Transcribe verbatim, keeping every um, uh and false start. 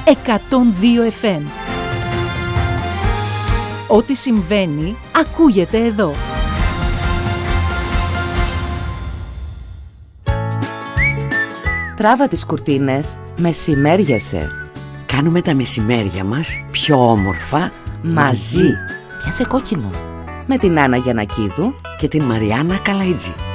εκατόν δύο εφ εμ. Ό,τι συμβαίνει, ακούγεται εδώ. Τράβα τις κουρτίνες, μεσημέριασε. Κάνουμε τα μεσημέρια μας πιο όμορφα μαζί. Πιάσε κόκκινο. Με την Άννα Γιαννακίδου και την Μαριάννα Καλαϊτζή.